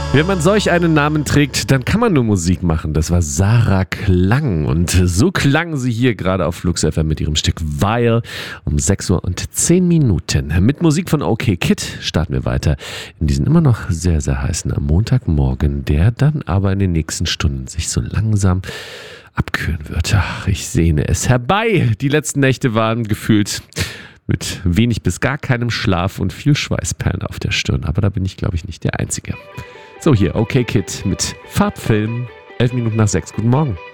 Wenn man solch einen Namen trägt, dann kann man nur Musik machen. Das war Sarah Klang und so klang sie hier gerade auf Flux FM mit ihrem Stück Weil um 6:10 Uhr. Mit Musik von OK Kid starten wir weiter in diesen immer noch sehr, sehr heißen Montagmorgen, der dann aber in den nächsten Stunden sich so langsam abkühlen wird. Ach, ich sehne es herbei. Die letzten Nächte waren gefühlt mit wenig bis gar keinem Schlaf und viel Schweißperlen auf der Stirn. Aber da bin ich, glaube ich, nicht der Einzige. So, hier OK Kid mit Farbfilm, 11 Minuten nach 6. Guten Morgen.